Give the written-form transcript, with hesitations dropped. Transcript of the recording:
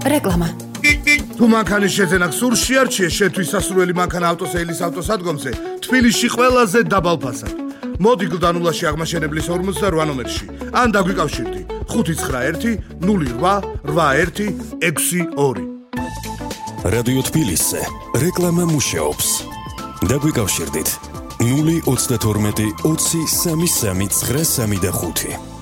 რეკლამა. თუ მანქანის შეძენა გსურს, შეარჩიე შენთვის სასურველი მანქანა ავტოსეილის ავტოსადგომზე თბილისში ყველაზე დაბალ ფასად. მოდი გლდანულაში აღმაშენებლის 48 ნომერში ან დაგვიკავშირდი 591 08 81 62. რადიო თბილისზე რეკლამა მუშაობს. დაგვიკავშირდით 032 20 33 935.